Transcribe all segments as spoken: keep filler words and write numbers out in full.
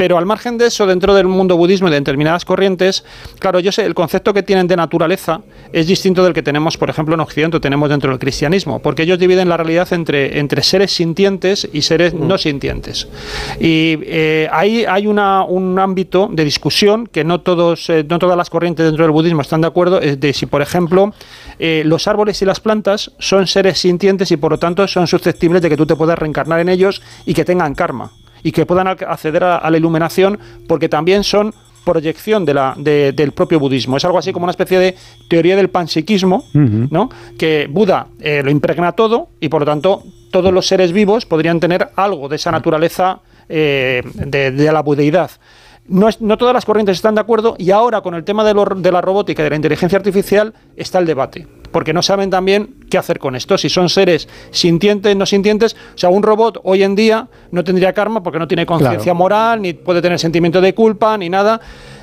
Pero al margen de eso, dentro del mundo budismo y de determinadas corrientes, claro, yo sé, el concepto que tienen de naturaleza es distinto del que tenemos, por ejemplo, en Occidente, tenemos dentro del cristianismo, porque ellos dividen la realidad entre, entre seres sintientes y seres mm. no sintientes. Y eh, ahí hay una, un ámbito de discusión que no, todos, eh, no todas las corrientes dentro del budismo están de acuerdo, es de si, por ejemplo, eh, los árboles y las plantas son seres sintientes y, por lo tanto, son susceptibles de que tú te puedas reencarnar en ellos y que tengan karma, y que puedan acceder a, a la iluminación, porque también son proyección de la, de, del propio budismo. Es algo así como una especie de teoría del panpsiquismo, uh-huh. ¿no? Que Buda eh, lo impregna todo y, por lo tanto, todos los seres vivos podrían tener algo de esa naturaleza eh, de, de la budeidad. No, es, no todas las corrientes están de acuerdo, y ahora con el tema de, lo, de la robótica y de la inteligencia artificial está el debate, porque no saben también qué hacer con esto, si son seres sintientes, no sintientes. O sea, un robot hoy en día no tendría karma porque no tiene conciencia claro. moral, ni puede tener sentimiento de culpa, ni nada.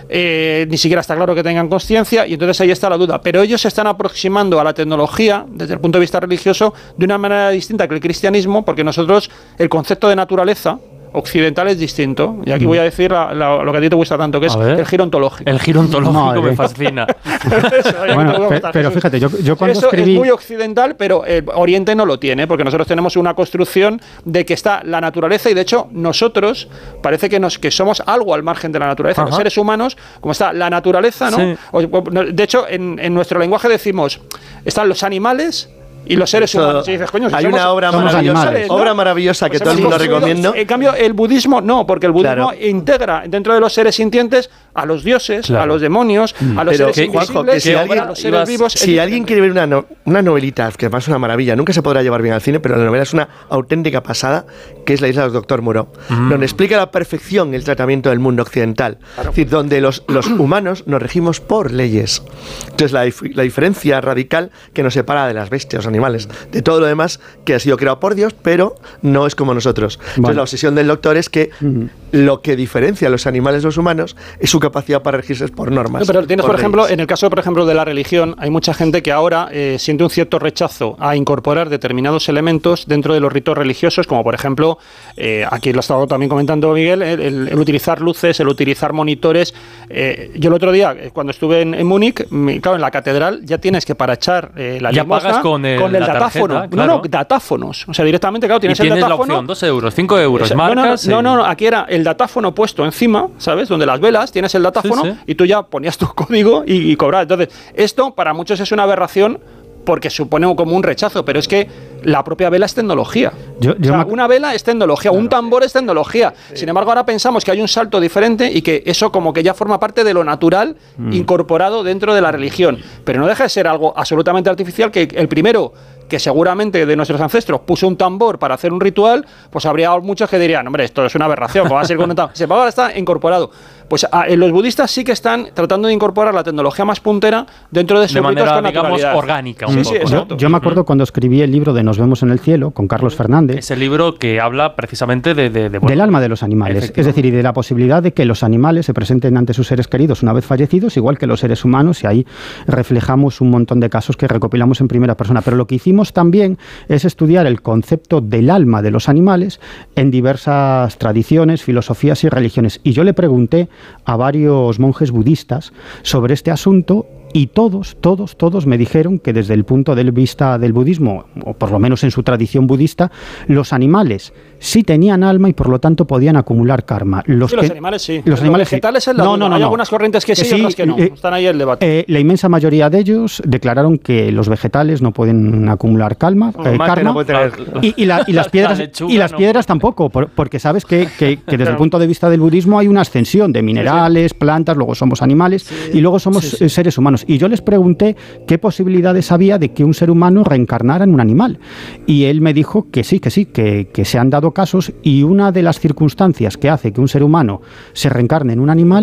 Eh, ni siquiera está claro que tengan consciencia, y entonces ahí está la duda. Pero ellos se están aproximando a la tecnología desde el punto de vista religioso de una manera distinta que el cristianismo, porque nosotros el concepto de naturaleza occidental es distinto, y aquí voy a decir la, la, lo que a ti te gusta tanto, que es el giro ontológico. El giro ontológico no, me fascina. Eso, bueno, pe, pero fíjate, yo, yo cuando Eso escribí... es muy occidental, pero eh, Oriente no lo tiene, porque nosotros tenemos una construcción de que está la naturaleza, y de hecho nosotros parece que, nos, que somos algo al margen de la naturaleza. Ajá. Los seres humanos, como está la naturaleza, ¿no? Sí. O, de hecho, en, en nuestro lenguaje decimos, están los animales y los seres Eso, humanos. Y dices, coño, si hay somos, una obra maravillosa, animales, ¿no? obra maravillosa que pues todo el mundo recomiendo. En cambio, el budismo no, porque el budismo claro. integra dentro de los seres sintientes a los dioses, claro. a los demonios, mm. a los Pero seres que, invisibles, Juanjo, que si alguien, a los seres ibas, vivos. Si alguien quiere ver una, no, una novelita, que es una maravilla, nunca se podrá llevar bien al cine, pero la novela es una auténtica pasada, que es La isla del doctor Moreau, mm. donde explica a la perfección el tratamiento del mundo occidental. Claro. Es decir, donde los, los humanos nos regimos por leyes. Entonces, la, la diferencia radical que nos separa de las bestias, los animales, de todo lo demás que ha sido creado por Dios, pero no es como nosotros. Entonces, vale. la obsesión del doctor es que uh-huh. lo que diferencia a los animales de los humanos es su capacidad para regirse por normas. No, pero tienes, por, por ejemplo, en el caso, por ejemplo, de la religión, hay mucha gente que ahora eh, siente un cierto rechazo a incorporar determinados elementos dentro de los ritos religiosos, como por ejemplo, eh, aquí lo ha estado también comentando Miguel, el, el, el utilizar luces, el utilizar monitores. Eh, yo el otro día, cuando estuve en, en Múnich, claro, en la catedral ya tienes que para echar eh, la ya limosna pagas con el, con el la datáfono. Tarjeta, claro. No, no, datáfonos. O sea, directamente, claro, tienes, y tienes el datáfono. la opción, dos euros, cinco euros, o sea, marcas. No, no, no, no, aquí era el datáfono puesto encima, ¿sabes? Donde las velas, tienes el datáfono sí, sí. y tú ya ponías tu código y, y cobrabas. Entonces, esto para muchos es una aberración porque supone como un rechazo, pero es que la propia vela es tecnología. Yo, yo o sea, me... Una vela es tecnología, claro, un tambor es tecnología. Sí. Sin embargo, ahora pensamos que hay un salto diferente y que eso como que ya forma parte de lo natural mm. incorporado dentro de la religión. Pero no deja de ser algo absolutamente artificial, que el primero que seguramente de nuestros ancestros puso un tambor para hacer un ritual, pues habría muchos que dirían, hombre, esto es una aberración, ¿cómo va a ser con un tambor? Ahora está incorporado. Pues a, los budistas sí que están tratando de incorporar la tecnología más puntera dentro de sus de ritos manera, con digamos, naturalidad. orgánica. Un sí, poco, sí, exacto. Yo, yo me acuerdo cuando escribí el libro de Nos vemos en el cielo, con Carlos Fernández. Ese libro que habla precisamente de, de, de bueno, del alma de los animales, es decir, y de la posibilidad de que los animales se presenten ante sus seres queridos una vez fallecidos, igual que los seres humanos, y ahí reflejamos un montón de casos que recopilamos en primera persona. Pero lo que hicimos también es estudiar el concepto del alma de los animales en diversas tradiciones, filosofías y religiones. Y yo le pregunté a varios monjes budistas sobre este asunto, y todos, todos, todos me dijeron que desde el punto de vista del budismo, o por lo menos en su tradición budista, los animales sí tenían alma y por lo tanto podían acumular karma. Los, sí, que, los animales sí. Los, los animales vegetales sí. es la no, no, no, Hay no. algunas corrientes que sí, sí y otras que no. Eh, Están ahí el debate. Eh, la inmensa mayoría de ellos declararon que los vegetales no pueden acumular calma, eh, karma, no tener... y, y, la, y las piedras, la lechuga, y las no. piedras tampoco, por, porque sabes que, que, que desde el punto de vista del budismo hay una ascensión de minerales, sí, sí. plantas, luego somos animales sí, y luego somos sí, sí. seres humanos. Y yo les pregunté qué posibilidades había de que un ser humano reencarnara en un animal. Y él me dijo que sí, que sí, que, que se han dado casos, y una de las circunstancias que hace que un ser humano se reencarne en un animal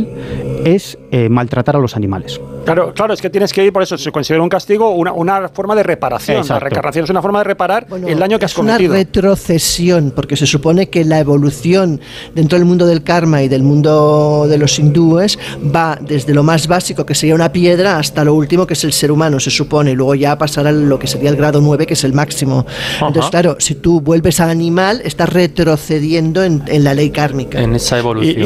es eh, maltratar a los animales. Claro, claro, es que tienes que ir, por eso se considera un castigo una, una forma de reparación. Exacto. La reencarnación es una forma de reparar bueno, el daño que has cometido. Es una retrocesión, porque se supone que la evolución dentro del mundo del karma y del mundo de los hindúes va desde lo más básico, que sería una piedra, hasta lo último, que es el ser humano, se supone, y luego ya pasará a lo que sería el grado nueve, que es el máximo. Ajá. Entonces, claro, si tú vuelves al animal, estás retrocediendo en, en la ley kármica. En esa evolución. Y,